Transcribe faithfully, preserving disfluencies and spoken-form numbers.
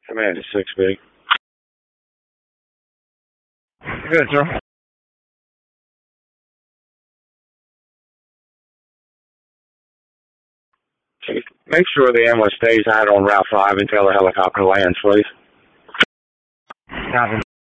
Command is six B. Good, sir. Make sure the ambulance stays out on Route five until the helicopter lands, please. Copy.